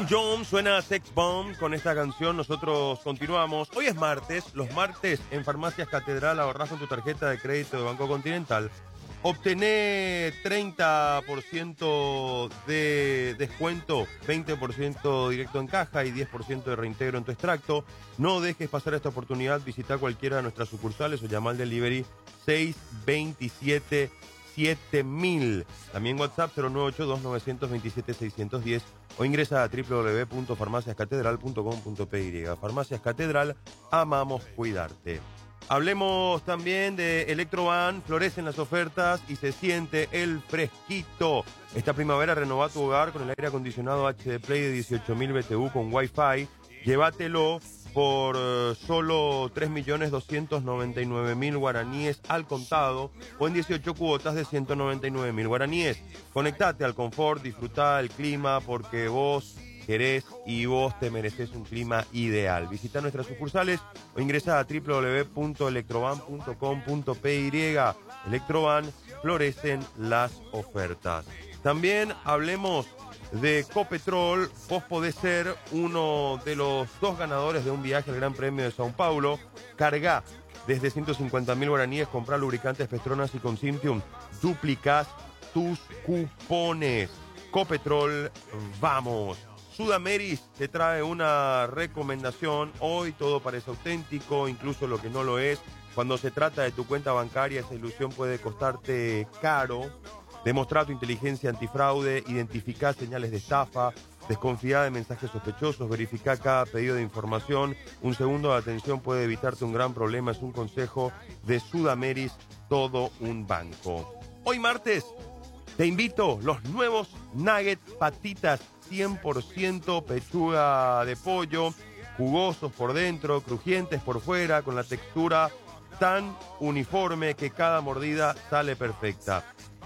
Tom Jones suena Sex Bomb. Con esta canción nosotros continuamos. Hoy es martes. Los martes en Farmacias Catedral ahorrás con tu tarjeta de crédito de Banco Continental. Obtené 30% de descuento, 20% directo en caja y 10% de reintegro en tu extracto. No dejes pasar esta oportunidad. Visita cualquiera de nuestras sucursales o llama al delivery 627 7000. También WhatsApp 098-2927-610 o ingresa a www.farmaciascatedral.com.py. Farmacias Catedral, amamos cuidarte. Hablemos también de Electrovan. Florecen las ofertas y se siente el fresquito. Esta primavera renová tu hogar con el aire acondicionado HD Play de 18.000 BTU con Wi-Fi. Llévatelo por solo 3.299.000 guaraníes al contado o en 18 cuotas de 199.000 guaraníes. Conectate al confort, disfruta el clima porque vos querés y vos te mereces un clima ideal. Visita nuestras sucursales o ingresa a www.electrovan.com.py. Electrovan, florecen las ofertas. También hablemos de Copetrol. Vos podés ser uno de los 2 ganadores de un viaje al Gran Premio de Sao Paulo. Cargá desde 150.000 guaraníes, comprá lubricantes Petronas y Consintium, duplicás tus cupones. Copetrol, vamos. Sudameris te trae una recomendación. Hoy todo parece auténtico, incluso lo que no lo es. Cuando se trata de tu cuenta bancaria, esa ilusión puede costarte caro. Demostrar tu inteligencia antifraude, identificar señales de estafa, desconfiar de mensajes sospechosos, verificar cada pedido de información. Un segundo de atención puede evitarte un gran problema. Es un consejo de Sudameris, todo un banco. Hoy martes te invito los nuevos nuggets patitas 100% pechuga de pollo, jugosos por dentro, crujientes por fuera, con la textura tan uniforme que cada mordida sale perfecta.